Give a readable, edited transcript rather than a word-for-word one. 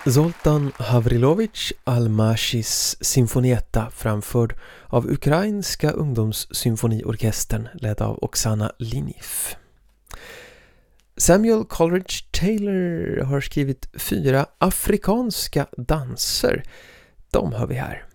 Zoltan Havrilovich Almashis symfonietta framförd av ukrainska ungdomssymfoniorkestern ledd av Oksana Liniv. Samuel Coleridge Taylor har skrivit 4 afrikanska danser. De hör vi här.